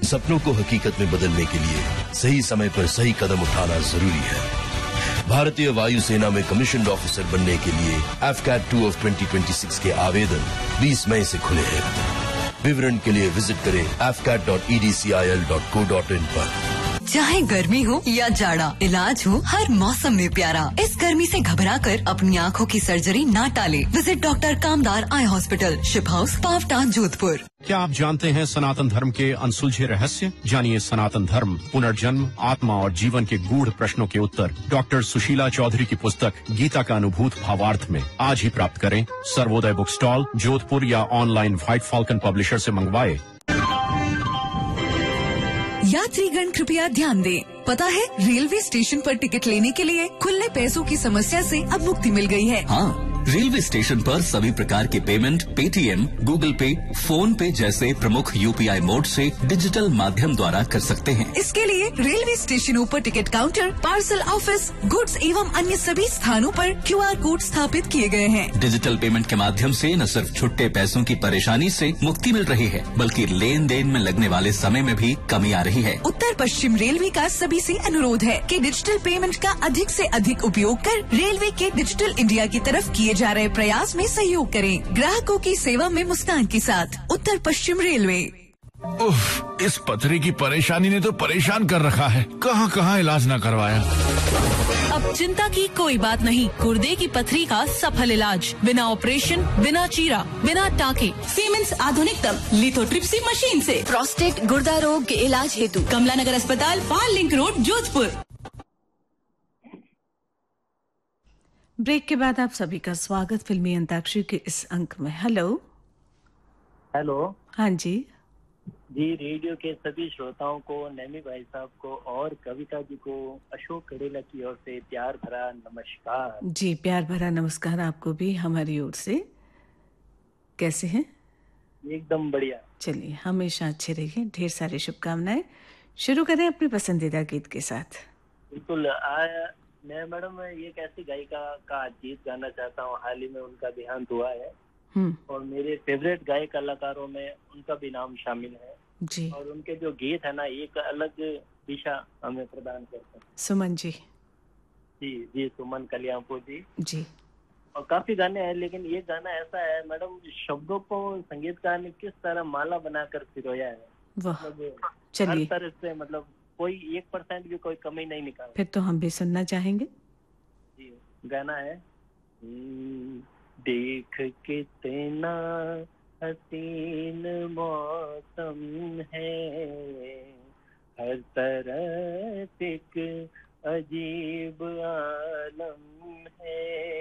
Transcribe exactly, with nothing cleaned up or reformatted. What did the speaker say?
सपनों को हकीकत में बदलने के लिए सही समय पर सही कदम उठाना जरूरी है। भारतीय वायुसेना में कमीशन्ड ऑफिसर बनने के लिए F cat two of twenty twenty six के आवेदन बीस मई से खुले हैं। विवरण के लिए विजिट करें F cat dot E D C I L dot co dot in पर। चाहे गर्मी हो या जाड़ा, इलाज हो हर मौसम में प्यारा। इस गर्मी से घबराकर अपनी आँखों की सर्जरी ना टाले। विजिट डॉक्टर कामदार eye hospital, ship house, Pawta, Jodhpur. क्या आप जानते हैं सनातन धर्म के अनसुलझे रहस्य? जानिए सनातन धर्म, पुनर्जन्म, आत्मा और जीवन के गूढ़ प्रश्नों के उत्तर डॉक्टर सुशीला चौधरी की पुस्तक गीता का अनुभूत भावार्थ में आज ही प्राप्त करें। सर्वोदय बुक स्टॉल, जोधपुर या ऑनलाइन व्हाइट फॉल्कन पब्लिशर से मंगवाए। यात्रीगण कृपया ध्यान दें। पता है, रेलवे स्टेशन पर टिकट लेने के लिए खुले पैसों की समस्या से अब मुक्ति मिल गई है। हाँ, रेलवे स्टेशन पर सभी प्रकार के पेमेंट पेटीएम, गूगल पे, फोन पे जैसे प्रमुख यूपीआई मोड से डिजिटल माध्यम द्वारा कर सकते हैं। इसके लिए रेलवे स्टेशनों पर ticket counter, parcel office, goods एवं अन्य सभी स्थानों पर क्यूआर कोड स्थापित किए गए हैं। डिजिटल पेमेंट के माध्यम से न सिर्फ छुट्टे पैसों की परेशानी से मुक्ति मिल रही है, बल्कि लेन देन में लगने वाले समय में भी कमी आ रही है। उत्तर पश्चिम रेलवे का सभी से अनुरोध है कि डिजिटल पेमेंट का अधिक से अधिक उपयोग कर रेलवे के डिजिटल इंडिया की तरफ किए जा रहे प्रयास में सहयोग करें। ग्राहकों की सेवा में मुस्कान के साथ उत्तर पश्चिम रेलवे। उफ, इस पथरी की परेशानी ने तो परेशान कर रखा है। कहां कहां इलाज न करवाया। अब चिंता की कोई बात नहीं। गुर्दे की पथरी का सफल इलाज, बिना ऑपरेशन, बिना चीरा, बिना टाके, सीमेंस आधुनिकतम लिथोट्रिप्सी मशीन से। प्रोस्टेट गुर्दा रोग के इलाज हेतु कमला नगर अस्पताल, पाल लिंक रोड, जोधपुर। ब्रेक के बाद आप सभी का स्वागत फिल्मी अंताक्षरी के इस अंक में। Hello hello. हाँ जी जी, रेडियो के सभी श्रोताओं को, नैमी भाई साहब को और कविता जी को अशोक कड़ेला की ओर से प्यार भरा नमस्कार। जी, प्यार भरा नमस्कार आपको भी हमारी ओर से। कैसे हैं? एकदम बढ़िया। चलिए, हमेशा अच्छे रहिए। ढेर सारी शुभकामनाएं। शुरू करें अपनी पसंदीदा गीत के साथ। बिल्कुल। आ, मैं मैडम एक ऐसी गायिका का गीत गाना चाहता हूँ। हाल ही में उनका देहांत हुआ है और मेरे फेवरेट गायक कलाकारों में उनका भी नाम शामिल है जी। और उनके जो गीत है ना, एक अलग दिशा हमें प्रदान करते हैं। सुमन जी। जी जी, सुमन कल्याणपुर जी जी। और काफी गाने हैं, लेकिन ये गाना ऐसा है मैडम, शब्दों को संगीतकार ने किस तरह माला बनाकर पिरोया है। वाह, मतलब चलिए, हर तरह से, मतलब कोई एक परसेंट भी कोई कमी नहीं निकाल। फिर तो हम भी सुनना चाहेंगे। जी, गाना है देख कितना हसीन मौसम है, हर तरफ एक अजीब आलम है।